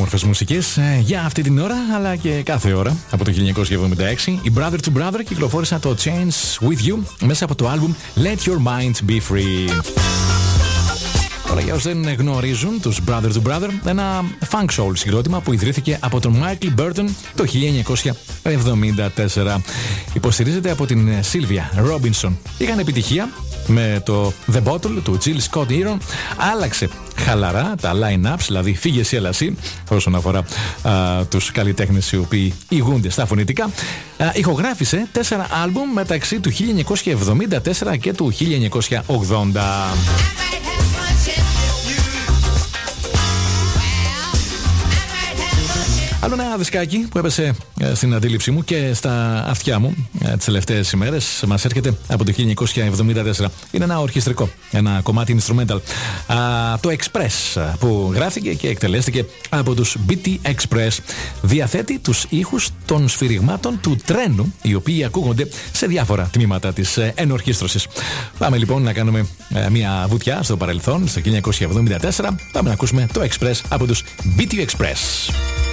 όμορφες μουσικές για αυτή την ώρα, αλλά και κάθε ώρα από το 1976. Οι Brother to Brother κυκλοφόρησαν το Change With You μέσα από το άλμπουμ Let Your Mind Be Free. Τώρα, για όσοι δεν γνωρίζουν τους Brother to Brother, ένα funk soul συγκρότημα που ιδρύθηκε από τον Michael Burton το 1974. Υποστηρίζεται από την Sylvia Robinson. Είχαν επιτυχία με το The Bottle του Jill Scott Heron. Άλλαξε χαλαρά τα line-ups, δηλαδή φύγε εσύ έλα εσύ, όσον αφορά τους καλλιτέχνες οι οποίοι ηγούνται στα φωνητικά. Ηχογράφησε 4 άλμπουμ μεταξύ του 1974 και του 1980. Άλλο ένα δισκάκι που έπεσε στην αντίληψή μου και στα αυτιά μου τις τελευταίες ημέρες μας έρχεται από το 1974. Είναι ένα ορχιστρικό, ένα κομμάτι instrumental. Το Express που γράφτηκε και εκτελέστηκε από τους BT Express. Διαθέτει τους ήχους των σφυριγμάτων του τρένου, οι οποίοι ακούγονται σε διάφορα τμήματα της ενορχίστρωσης. Πάμε λοιπόν να κάνουμε μια βουτιά στο παρελθόν, στο 1974. Πάμε να ακούσουμε το Express από τους BT Express.